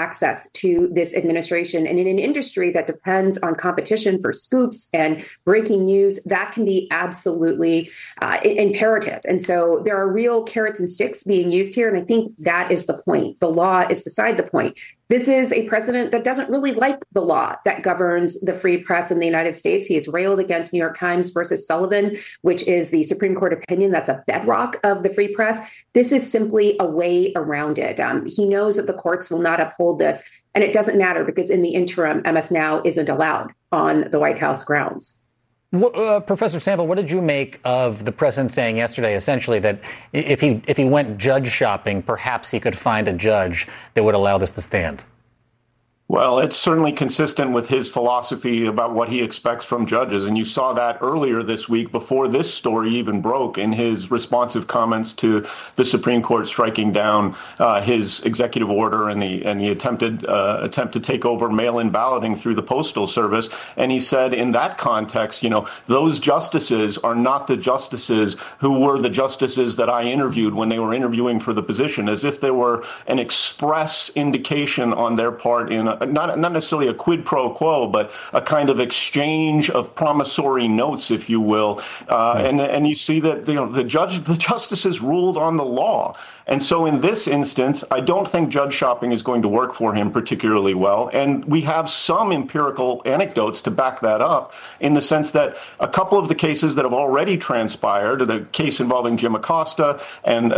access to this administration. And in an industry that depends on competition for scoops and breaking news, that can be absolutely imperative. And so there are real carrots and sticks being used here. And I think that is the point. The law is beside the point. This is a president that doesn't really like the law that governs the free press in the United States. He has railed against New York Times versus Sullivan, which is the Supreme Court opinion that's a bedrock of the free press. This is simply a way around it. He knows that the courts will not uphold this, and it doesn't matter because in the interim, MS Now isn't allowed on the White House grounds. Professor Sample, what did you make of the president saying yesterday, essentially, that if he went judge shopping, perhaps he could find a judge that would allow this to stand? Well, it's certainly consistent with his philosophy about what he expects from judges. And you saw that earlier this week before this story even broke in his responsive comments to the Supreme Court striking down his executive order and the attempted attempt to take over mail-in balloting through the Postal Service. And he said in that context, those justices are not the justices who were the justices that I interviewed when they were interviewing for the position, as if there were an express indication on their part in not necessarily a quid pro quo, but a kind of exchange of promissory notes, if you will. And you see that the justices ruled on the law. And so in this instance, I don't think judge shopping is going to work for him particularly well. And we have some empirical anecdotes to back that up in the sense that a couple of the cases that have already transpired, the case involving Jim Acosta and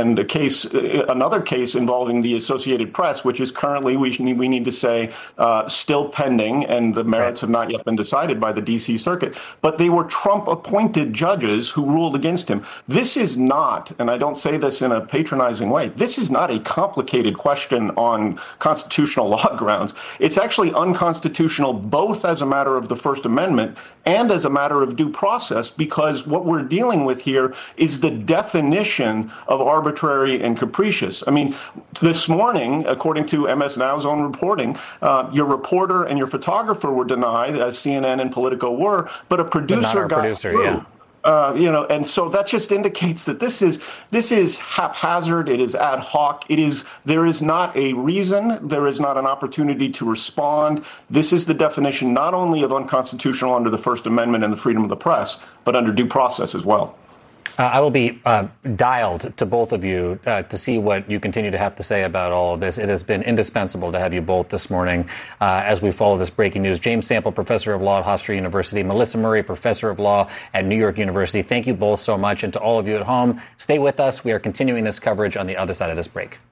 another case involving the Associated Press, which is currently, we need to say, still pending, and the merits have not yet been decided by the D.C. Circuit. But they were Trump-appointed judges who ruled against him. This is not, and I don't say this in a patronizing way, this is not a complicated question on constitutional law grounds. It's actually unconstitutional both as a matter of the First Amendment and as a matter of due process, because what we're dealing with here is the definition of arbitrary and capricious. I mean, this morning, according to MS Now's own reporting, your reporter and your photographer were denied, as CNN and Politico were, but a producer got through. Yeah. And so that just indicates that this is haphazard. It is ad hoc. There is not a reason. There is not an opportunity to respond. This is the definition not only of unconstitutional under the First Amendment and the freedom of the press, but under due process as well. I will be dialed to both of you to see what you continue to have to say about all of this. It has been indispensable to have you both this morning as we follow this breaking news. James Sample, professor of law at Hofstra University, Melissa Murray, professor of law at New York University. Thank you both so much. And to all of you at home, stay with us. We are continuing this coverage on the other side of this break.